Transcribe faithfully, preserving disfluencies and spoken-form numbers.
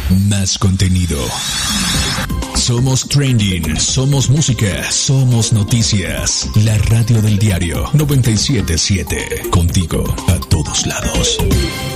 más contenido. Somos trending, somos música, somos noticias. La radio del diario noventa y siete punto siete. Contigo a todos lados.